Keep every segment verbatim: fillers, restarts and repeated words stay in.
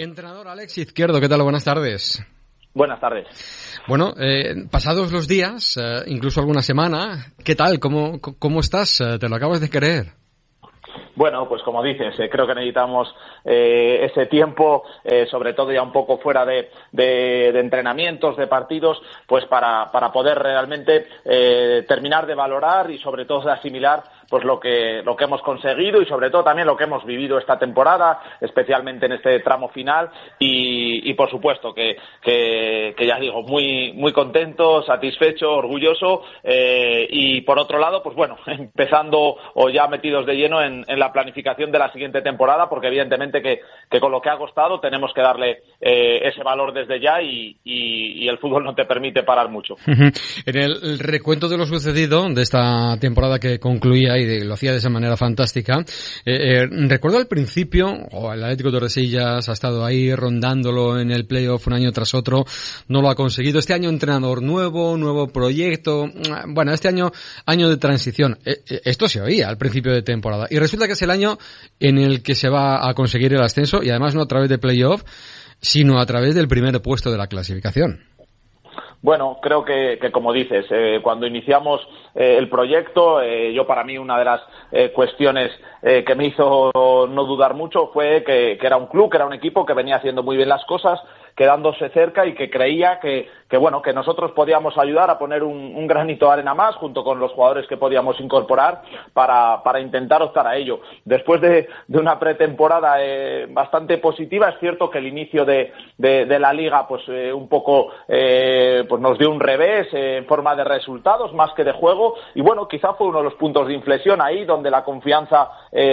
Entrenador Alex Izquierdo, ¿qué tal? Buenas tardes. Buenas tardes. Bueno, eh, pasados los días, eh, incluso alguna semana, ¿qué tal? ¿Cómo, cómo estás? ¿Te lo acabas de creer? Bueno, pues como dices, eh, creo que necesitamos eh, ese tiempo, eh, sobre todo ya un poco fuera de, de, de entrenamientos, de partidos, pues para, para poder realmente eh, terminar de valorar y sobre todo de asimilar pues lo que lo que hemos conseguido y sobre todo también lo que hemos vivido esta temporada, especialmente en este tramo final y, y por supuesto que, que, que ya digo, muy muy contento, satisfecho, orgulloso eh, y por otro lado, pues bueno, empezando o ya metidos de lleno en, en la planificación de la siguiente temporada, porque evidentemente que, que con lo que ha costado tenemos que darle eh, ese valor desde ya y, y, y el fútbol no te permite parar mucho. En el recuento de lo sucedido de esta temporada que concluía y de, lo hacía de esa manera fantástica, eh, eh, recuerdo al principio, oh, el Atlético de Tordesillas ha estado ahí rondándolo en el playoff un año tras otro, no lo ha conseguido. Este año entrenador nuevo, nuevo proyecto, bueno, este año, año de transición. Eh, eh, esto se oía al principio de temporada y resulta que es el año en el que se va a conseguir el ascenso y además no a través de playoff, sino a través del primer puesto de la clasificación. Bueno, creo que, que como dices, eh, cuando iniciamos eh, el proyecto, eh, yo para mí una de las eh, cuestiones eh, que me hizo no dudar mucho fue que, que era un club, que era un equipo que venía haciendo muy bien las cosas, quedándose cerca y que creía que, que bueno, que nosotros podíamos ayudar a poner un, un granito de arena más junto con los jugadores que podíamos incorporar para, para intentar optar a ello. Después de, de una pretemporada eh, bastante positiva, es cierto que el inicio de, de, de la liga pues eh, un poco eh, pues nos dio un revés eh, en forma de resultados más que de juego y bueno, quizá fue uno de los puntos de inflexión ahí donde la confianza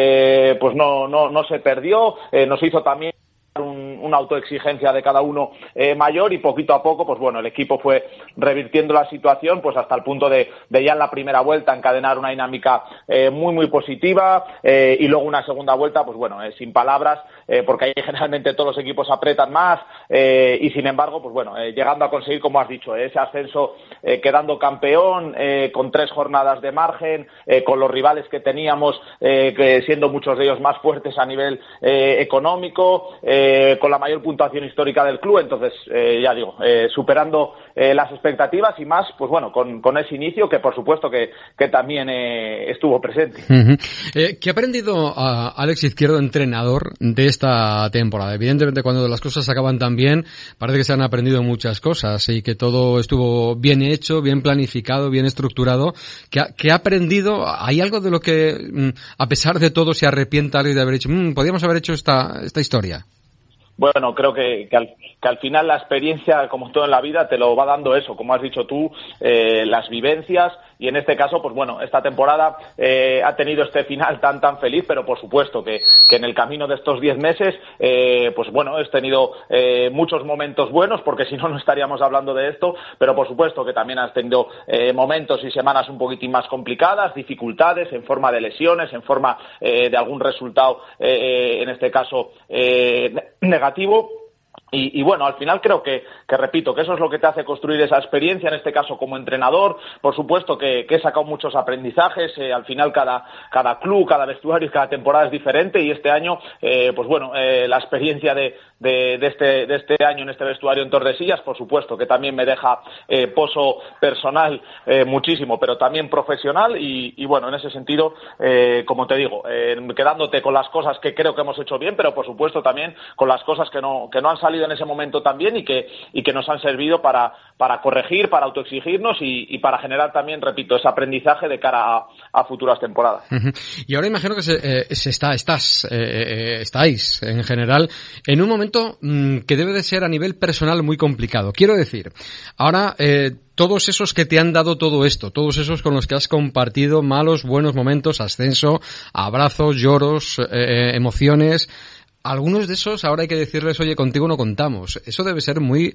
eh, pues no, no, no se perdió, eh, nos hizo también Un, una autoexigencia de cada uno eh, mayor y poquito a poco, pues bueno, el equipo fue revirtiendo la situación pues hasta el punto de, de ya en la primera vuelta encadenar una dinámica eh, muy muy positiva eh, y luego una segunda vuelta, pues bueno, eh, sin palabras, eh, porque ahí generalmente todos los equipos apretan más eh, y sin embargo, pues bueno, eh, llegando a conseguir, como has dicho, ese ascenso eh, quedando campeón eh, con tres jornadas de margen, eh, con los rivales que teníamos, eh, que siendo muchos de ellos más fuertes a nivel eh, económico, eh, Eh, con la mayor puntuación histórica del club, entonces eh, ya digo, eh, superando eh, las expectativas y más, pues bueno, con, con ese inicio que por supuesto que, que también eh, estuvo presente. Uh-huh. Eh, ¿Qué ha aprendido a Alex Izquierdo, entrenador de esta temporada? Evidentemente cuando las cosas acaban tan bien, parece que se han aprendido muchas cosas y que todo estuvo bien hecho, bien planificado, bien estructurado. ¿Qué ha, qué ha aprendido? ¿Hay algo de lo que, a pesar de todo, se arrepienta de haber hecho? Mm, podríamos haber hecho esta, esta historia. Bueno, creo que, que, al, que al final la experiencia, como todo en la vida, te lo va dando eso, como has dicho tú, eh, las vivencias y en este caso, pues bueno, esta temporada eh, ha tenido este final tan tan feliz, pero por supuesto que, que en el camino de estos diez meses, eh, pues bueno, he tenido eh, muchos momentos buenos, porque si no, no estaríamos hablando de esto, pero por supuesto que también has tenido eh, momentos y semanas un poquitín más complicadas, dificultades en forma de lesiones, en forma eh, de algún resultado, eh, en este caso, eh, negativo. Y, y bueno, al final creo que, que repito, que eso es lo que te hace construir esa experiencia, en este caso como entrenador. Por supuesto que, que he sacado muchos aprendizajes, eh, al final cada, cada club, cada vestuario y cada temporada es diferente y este año, eh, pues bueno, eh, la experiencia de, de, de, este, de este año en este vestuario en Tordesillas, por supuesto que también me deja eh, pozo personal eh, muchísimo, pero también profesional y, y bueno, en ese sentido, eh, como te digo, eh, quedándote con las cosas que creo que hemos hecho bien, pero por supuesto también con las cosas que no, que no han salido en ese momento también y que y que nos han servido para para corregir, para autoexigirnos y, y para generar también, repito, ese aprendizaje de cara a, a futuras temporadas. Uh-huh. Y ahora imagino que se, eh, se está estás eh, estáis en general en un momento mmm, que debe de ser a nivel personal muy complicado. Quiero decir, ahora eh, todos esos que te han dado todo esto, todos esos con los que has compartido malos, buenos momentos, ascenso, abrazos, lloros, eh, emociones. Algunos de esos ahora hay que decirles, oye, contigo no contamos. Eso debe ser muy,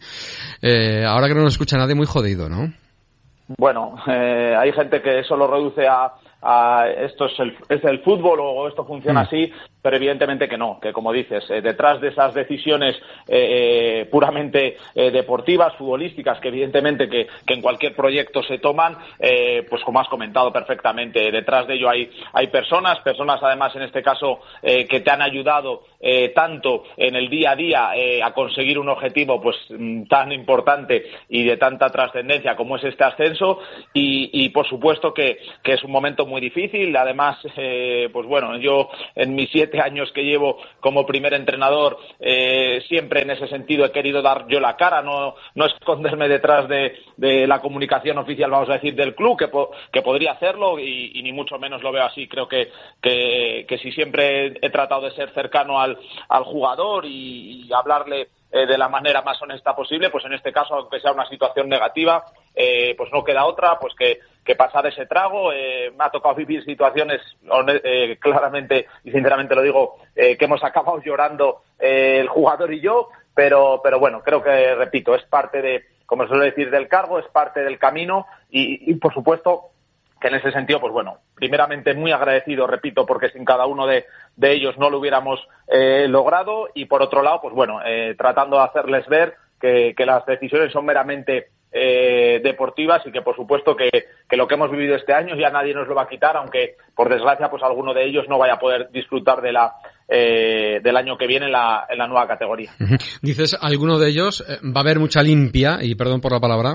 eh, ahora que no nos escucha nadie, muy jodido, ¿no? Bueno, eh, hay gente que eso lo reduce a, a esto es el, es el fútbol o esto funciona mm. así. pero evidentemente que no, que como dices, eh, detrás de esas decisiones eh, puramente eh, deportivas, futbolísticas, que evidentemente que, que en cualquier proyecto se toman, eh, pues como has comentado perfectamente, detrás de ello hay, hay personas, personas además en este caso eh, que te han ayudado eh, tanto en el día a día eh, a conseguir un objetivo pues tan importante y de tanta trascendencia como es este ascenso, y, y por supuesto que, que es un momento muy difícil. Además, eh, pues bueno, yo en mis siete años que llevo como primer entrenador, eh, siempre en ese sentido he querido dar yo la cara, no, no esconderme detrás de, de la comunicación oficial, vamos a decir, del club, que, po, que podría hacerlo, y, y ni mucho menos lo veo así. Creo que, que, que si siempre he tratado de ser cercano al, al jugador y, y hablarle eh, de la manera más honesta posible, pues en este caso, aunque sea una situación negativa, eh, pues no queda otra pues que, que pasar ese trago. Eh, me ha tocado vivir situaciones eh, claramente y sinceramente lo digo, eh, que hemos acabado llorando eh, el jugador y yo, pero pero bueno, creo que, repito, es parte de, como suelo decir, del cargo, es parte del camino, y, y por supuesto que en ese sentido, pues bueno, primeramente muy agradecido, repito, porque sin cada uno de, de ellos no lo hubiéramos eh, logrado, y por otro lado, pues bueno, eh, tratando de hacerles ver que, que las decisiones son meramente eh, deportivas, y que por supuesto que, que lo que hemos vivido este año ya nadie nos lo va a quitar, aunque por desgracia pues alguno de ellos no vaya a poder disfrutar de la eh, del año que viene en la, en la nueva categoría. Dices, alguno de ellos, eh, va a haber mucha limpia, y perdón por la palabra.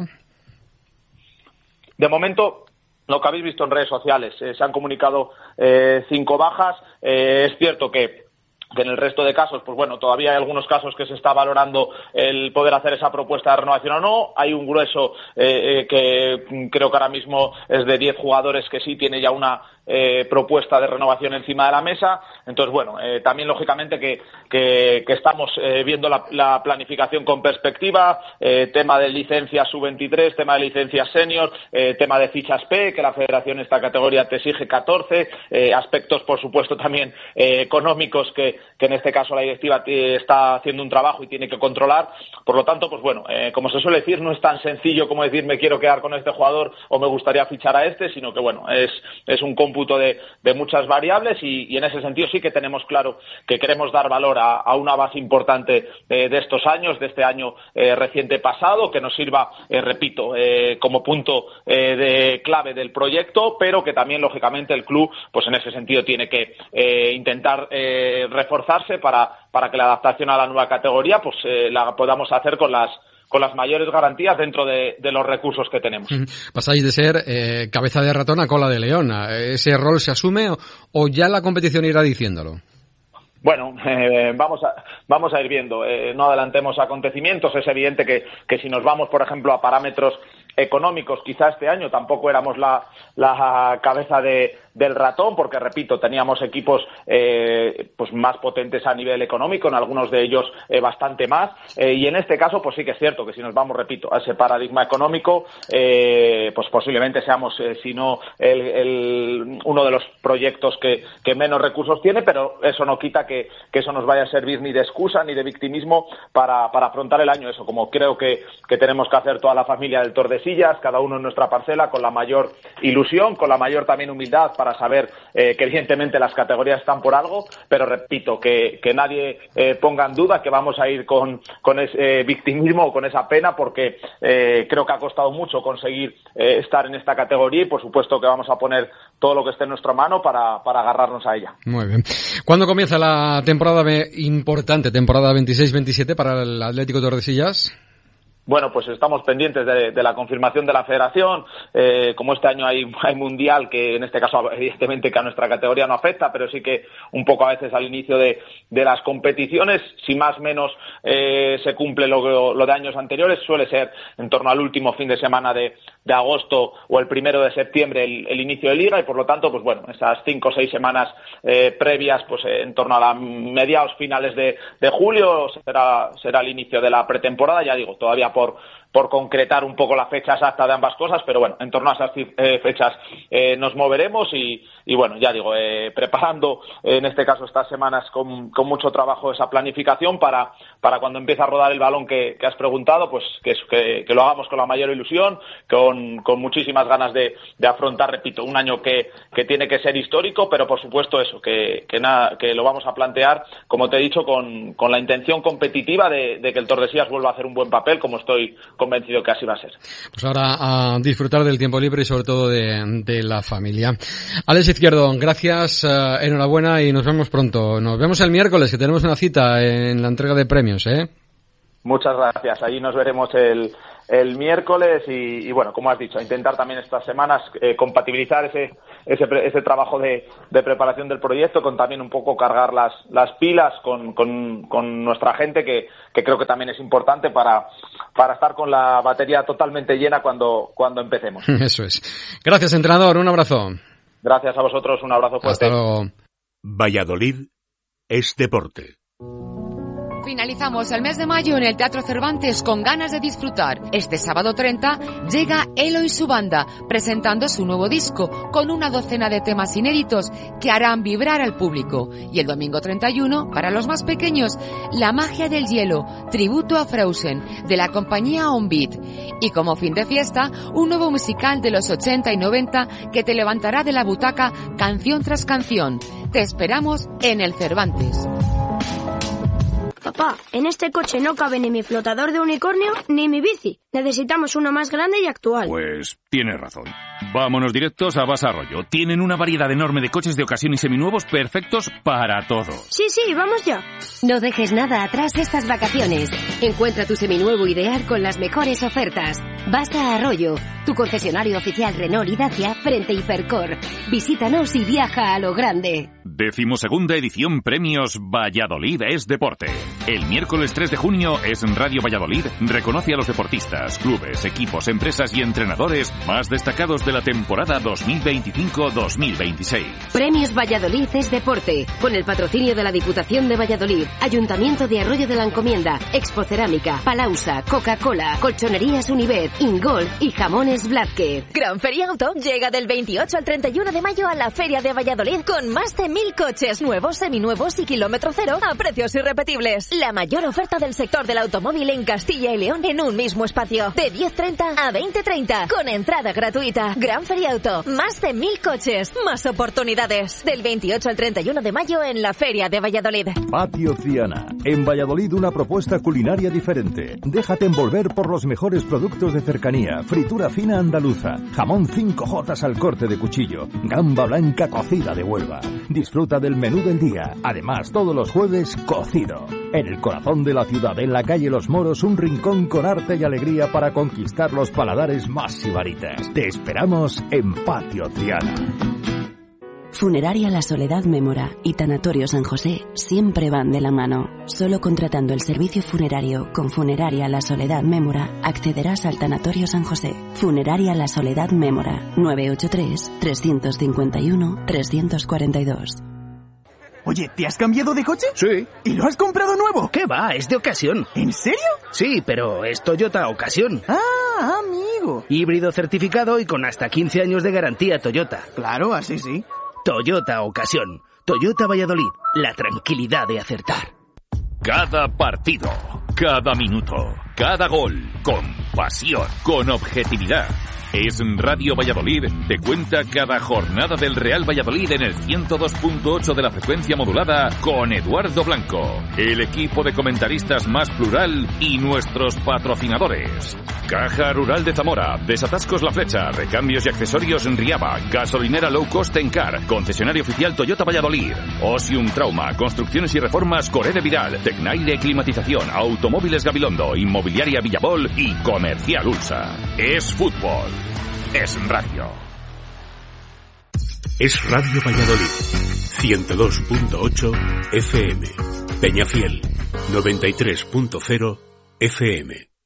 De momento, lo que habéis visto en redes sociales, eh, se han comunicado eh, cinco bajas. Eh, es cierto que, que en el resto de casos, pues bueno, todavía hay algunos casos que se está valorando el poder hacer esa propuesta de renovación o no. Hay un grueso eh, eh, que creo que ahora mismo es de diez jugadores que sí tiene ya una eh, propuesta de renovación encima de la mesa. Entonces, bueno, eh, también lógicamente que, que, que estamos eh, viendo la, la planificación con perspectiva, eh, tema de licencias sub veintitrés, tema de licencias senior, eh, tema de fichas P, que la federación esta categoría te exige catorce, eh, aspectos por supuesto también eh, económicos que, que en este caso la directiva t- está haciendo un trabajo y tiene que controlar. Por lo tanto, pues bueno, eh, como se suele decir, no es tan sencillo como decir me quiero quedar con este jugador o me gustaría fichar a este, sino que bueno, es, es un cómputo De, de muchas variables, y, y en ese sentido sí que tenemos claro que queremos dar valor a, a una base importante eh, de estos años, de este año eh, reciente pasado, que nos sirva, eh, repito, eh, como punto eh, de clave del proyecto, pero que también lógicamente el club, pues en ese sentido tiene que eh, intentar eh, reforzarse para, para que la adaptación a la nueva categoría pues eh, la podamos hacer con las con las mayores garantías dentro de, de los recursos que tenemos. Pasáis de ser eh, cabeza de ratón a cola de león. ¿Ese rol se asume o, o ya la competición irá diciéndolo? Bueno, eh, vamos a vamos a ir viendo. Eh, no adelantemos acontecimientos. Es evidente que, que si nos vamos, por ejemplo, a parámetros económicos, quizá este año tampoco éramos la, la cabeza de, del ratón, porque, repito, teníamos equipos eh, pues más potentes a nivel económico, en algunos de ellos eh, bastante más, eh, y en este caso pues sí que es cierto que si nos vamos, repito, a ese paradigma económico, eh, pues posiblemente seamos, eh, si no el, el, uno de los proyectos que, que menos recursos tiene, pero eso no quita que, que eso nos vaya a servir ni de excusa ni de victimismo para, para afrontar el año, eso como creo que, que tenemos que hacer toda la familia del Tordesillas, cada uno en nuestra parcela, con la mayor ilusión, con la mayor también humildad, para saber eh, que evidentemente las categorías están por algo, pero repito, que, que nadie eh, ponga en duda que vamos a ir con, con ese eh, victimismo o con esa pena, porque eh, creo que ha costado mucho conseguir eh, estar en esta categoría, y por supuesto que vamos a poner todo lo que esté en nuestra mano para, para agarrarnos a ella. Muy bien. ¿Cuándo comienza la temporada importante, temporada veintiséis veintisiete para el Atlético Tordesillas? Bueno, pues estamos pendientes de, de la confirmación de la federación. Eh, como este año hay, hay mundial, que en este caso evidentemente que a nuestra categoría no afecta, pero sí que un poco a veces al inicio de, de las competiciones, si más o menos eh, se cumple lo, lo de años anteriores, suele ser en torno al último fin de semana de, de agosto o el primero de septiembre el, el inicio de liga, y por lo tanto, pues bueno, esas cinco o seis semanas eh, previas, pues eh, en torno a la mediados finales de, de julio será, será el inicio de la pretemporada, ya digo, todavía por, por concretar un poco la fecha exacta de ambas cosas, pero bueno, en torno a esas eh, fechas eh, nos moveremos y, y bueno, ya digo, eh, preparando eh, en este caso estas semanas con, con mucho trabajo esa planificación para, para cuando empiece a rodar el balón que, que has preguntado, pues que, que, que lo hagamos con la mayor ilusión, con, con muchísimas ganas de, de afrontar, repito, un año que, que tiene que ser histórico, pero por supuesto eso, que, que, nada, que lo vamos a plantear, como te he dicho, con, con la intención competitiva de, de que el Tordesillas vuelva a hacer un buen papel, como estoy convencido que así va a ser. Pues ahora a disfrutar del tiempo libre y sobre todo de, de la familia. Alex Izquierdo, gracias, uh, enhorabuena y nos vemos pronto. Nos vemos el miércoles, que tenemos una cita en la entrega de premios, ¿eh? Muchas gracias. Allí nos veremos el, el miércoles y, y, bueno, como has dicho, a intentar también estas semanas eh, compatibilizar ese, ese ese trabajo de, de preparación del proyecto con también un poco cargar las, las pilas con, con, con nuestra gente, que, que creo que también es importante para, para estar con la batería totalmente llena cuando, cuando empecemos. Eso es. Gracias, entrenador. Un abrazo. Gracias a vosotros. Un abrazo fuerte. Hasta luego. Valladolid es deporte. Finalizamos el mes de mayo en el Teatro Cervantes con ganas de disfrutar. Este sábado treinta llega Elo y su banda, presentando su nuevo disco, con una docena de temas inéditos que harán vibrar al público. Y el domingo treinta y uno, para los más pequeños, La magia del hielo, tributo a Frozen, de la compañía On Beat. Y como fin de fiesta, un nuevo musical de los ochenta y noventa que te levantará de la butaca canción tras canción. Te esperamos en el Cervantes. Papá, en este coche no cabe ni mi flotador de unicornio ni mi bici. Necesitamos uno más grande y actual. Pues tienes razón. Vámonos directos a Basa Arroyo. Tienen una variedad enorme de coches de ocasión y seminuevos perfectos para todo. Sí, sí, vamos ya. No dejes nada atrás estas vacaciones. Encuentra tu seminuevo ideal con las mejores ofertas. Basa Arroyo, tu concesionario oficial Renault y Dacia frente a Hipercor. Visítanos y viaja a lo grande. Decimosegunda edición Premios Valladolid es Deporte. El miércoles tres de junio es Radio Valladolid reconoce a los deportistas, clubes, equipos, empresas y entrenadores más destacados de la temporada dos mil veinticinco dos mil veintiséis. Premios Valladolid es Deporte, con el patrocinio de la Diputación de Valladolid, Ayuntamiento de Arroyo de la Encomienda, Expo Cerámica, Palausa, Coca-Cola, Colchonerías Univet, Ingol y Jamones Blázquez. Gran Feria Auto llega del veintiocho al treinta y uno de mayo a la Feria de Valladolid con más de mil coches nuevos, seminuevos y kilómetro cero a precios irrepetibles. La mayor oferta del sector del automóvil en Castilla y León en un mismo espacio, de diez treinta a veinte treinta, con entrada gratuita. Gran Feria Auto, más de mil coches, más oportunidades. Del veintiocho al treinta y uno de mayo en la Feria de Valladolid. Patio Ciana. En Valladolid una propuesta culinaria diferente. Déjate envolver por los mejores productos de cercanía. Fritura fina andaluza, jamón cinco jotas al corte de cuchillo, gamba blanca cocida de Huelva. Disfruta del menú del día. Además, todos los jueves, cocido. En el corazón de la ciudad, en la calle Los Moros, un rincón con arte y alegría para conquistar los paladares más sibaritas. Te esperamos en Patio Triana. Funeraria La Soledad Mémora y Tanatorio San José siempre van de la mano. Solo contratando el servicio funerario con Funeraria La Soledad Mémora accederás al Tanatorio San José. Funeraria La Soledad Mémora, nueve ocho tres, tres cinco uno, tres cuatro dos. Oye, ¿te has cambiado de coche? Sí. ¿Y lo has comprado nuevo? ¿Qué va? Es de ocasión. ¿En serio? Sí, pero es Toyota Ocasión. Ah, amigo. Híbrido certificado y con hasta quince años de garantía Toyota. Claro, así sí. Toyota Ocasión. Toyota Valladolid. La tranquilidad de acertar. Cada partido, cada minuto, cada gol, con pasión, con objetividad. Es Radio Valladolid, te cuenta cada jornada del Real Valladolid en el ciento dos punto ocho de la frecuencia modulada con Eduardo Blanco, el equipo de comentaristas más plural y nuestros patrocinadores. Caja Rural de Zamora, Desatascos La Flecha, recambios y accesorios en Riaba, gasolinera low cost Encar, concesionario oficial Toyota Valladolid, Osium Trauma, construcciones y reformas Coré de Vidal, Tecnaire Climatización, Automóviles Gabilondo, Inmobiliaria Villabol y Comercial Ulsa. Es fútbol. Es radio. Es Radio Valladolid, ciento dos punto ocho F M. Peñafiel, noventa y tres punto cero F M.